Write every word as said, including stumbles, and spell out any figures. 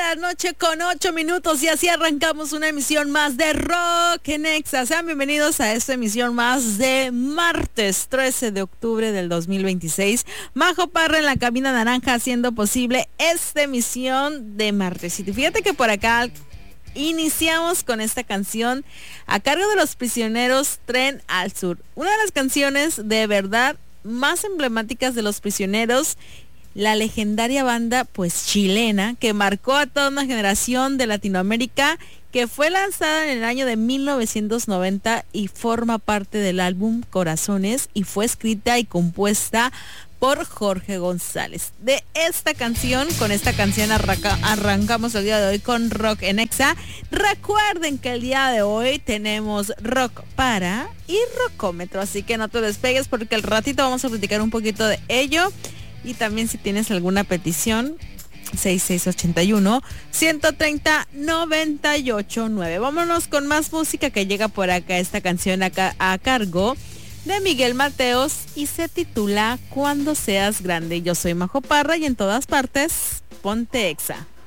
la noche con ocho minutos y así arrancamos una emisión más de Rock en Exa. Sean bienvenidos a esta emisión más de martes trece de octubre del dos mil veintiséis. Majo Parra en la cabina naranja haciendo posible esta emisión de martes. Y fíjate que por acá iniciamos con esta canción a cargo de Los Prisioneros, Tren al Sur. Una de las canciones de verdad más emblemáticas de Los Prisioneros, la legendaria banda pues chilena que marcó a toda una generación de Latinoamérica, que fue lanzada en el año de mil novecientos noventa y forma parte del álbum Corazones y fue escrita y compuesta por Jorge González. De esta canción, con esta canción arranca, arrancamos el día de hoy con Rock en Exa. Recuerden que el día de hoy tenemos Rock Para y Rockómetro, así que no te despegues porque al ratito vamos a platicar un poquito de ello. Y también si tienes alguna petición, seis seis ocho uno, uno tres cero, nueve ocho nueve. Vámonos con más música que llega por acá. Esta canción acá a cargo de Miguel Mateos y se titula Cuando seas grande. Yo soy Majo Parra y en todas partes, ponte Exa.